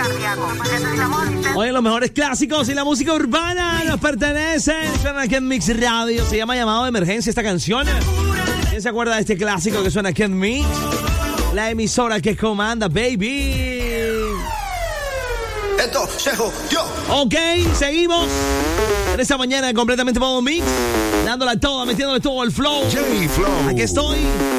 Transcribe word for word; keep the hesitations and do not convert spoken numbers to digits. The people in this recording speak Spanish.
Oye, los mejores clásicos y la música urbana nos pertenecen. Suena aquí en Mix Radio. Se llama Llamado de Emergencia esta canción. ¿Quién se acuerda de este clásico que suena aquí en Mix? La emisora que comanda, baby. Esto, Chejo, yo. Ok, seguimos en esta mañana completamente modo Mix, dándole toda, metiéndole todo el flow. J-Flow. Aquí estoy.